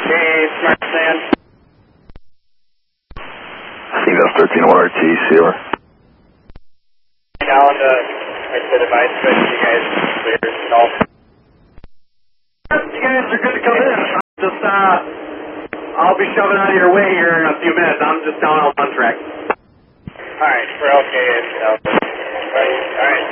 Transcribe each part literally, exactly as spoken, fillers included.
Okay, Smart Sand. Seagull thirteen one R T, Sealer. Down to, I said if I switch, you guys clear. No. You guys are good to come in. I'm just, uh, I'll be shoving out of your way here in a few minutes. I'm just down on one track. Alright, we're okay. Alright, alright.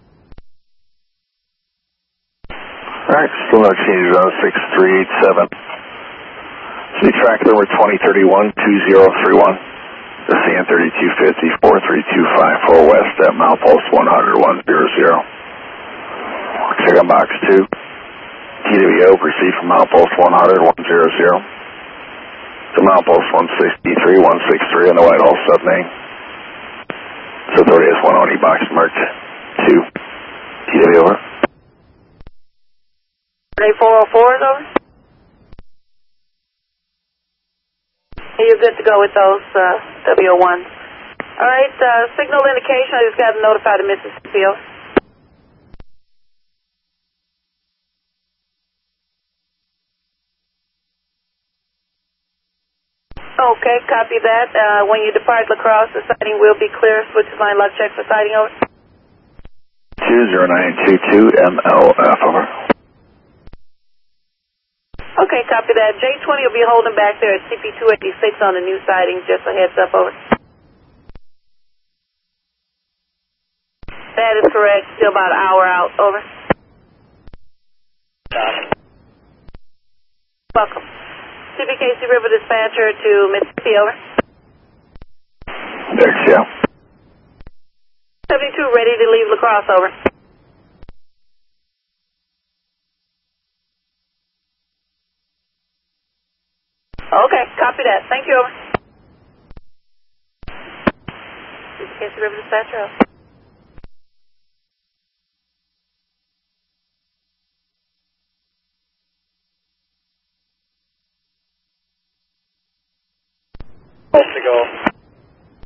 Alright, still no changes on six three eight seven. See track number twenty thirty-one two zero three one. The C N thirty-two fifty four three two five four West at milepost one hundred one hundred. Check on box two. T W O, proceed from milepost one hundred one hundred. To milepost one sixty-three one sixty-three on the Whitehall submain. So authority has one O N E box marked two. T W over. four oh four is over. You're good to go with those uh, W O ones. All right, uh, signal indication. I just got to notify the Mississippi. Okay, copy that. Uh, when you depart La Crosse, the sighting will be clear. Switch line lock check for sighting over. two zero nine two two M L F over. Okay, copy that. J twenty will be holding back there at C P two eighty-six on the new sighting. Just a heads up, over. That is correct. Still about an hour out, over. Welcome. C B K C River Dispatcher to Mississippi, over. There's yeah. seventy-two ready to leave La Crosse, over. Okay, copy that. Thank you, over. C B K C River Dispatcher, over. Supposed to go.